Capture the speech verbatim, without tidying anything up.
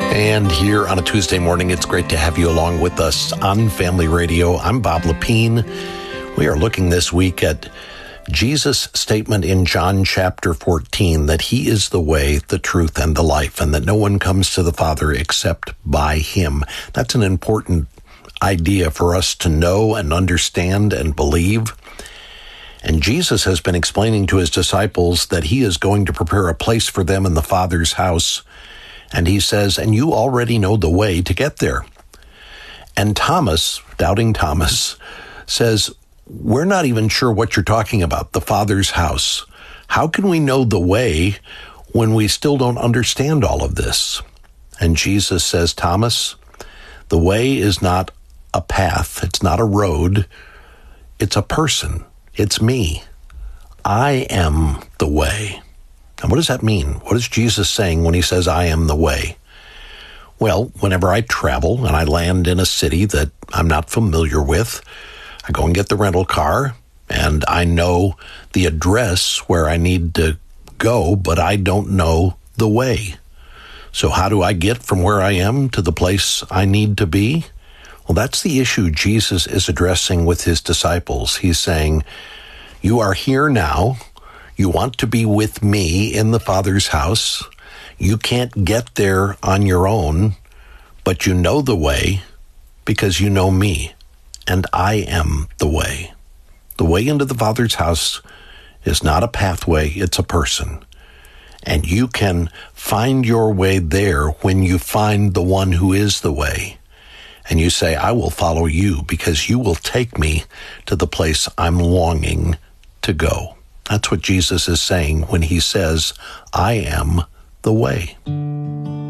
And here on a Tuesday morning, it's great to have you along with us on Family Radio. I'm Bob Lepine. We are looking this week at Jesus' statement in John chapter fourteen that he is the way, the truth, and the life, and that no one comes to the Father except by him. That's an important idea for us to know and understand and believe. And Jesus has been explaining to his disciples that he is going to prepare a place for them in the Father's house. And he says, and you already know the way to get there. And Thomas, doubting Thomas, says, we're not even sure what you're talking about, the Father's house. How can we know the way when we still don't understand all of this? And Jesus says, Thomas, the way is not a path. It's not a road. It's a person. It's me. I am the way. And what does that mean? What is Jesus saying when he says, I am the way? Well, whenever I travel and I land in a city that I'm not familiar with, I go and get the rental car, and I know the address where I need to go, but I don't know the way. So how do I get from where I am to the place I need to be? Well, that's the issue Jesus is addressing with his disciples. He's saying, you are here now. You want to be with me in the Father's house. You can't get there on your own, but you know the way because you know me, and I am the way. The way into the Father's house is not a pathway, it's a person. And you can find your way there when you find the one who is the way. And you say, I will follow you because you will take me to the place I'm longing to go. That's what Jesus is saying when he says, I am the way.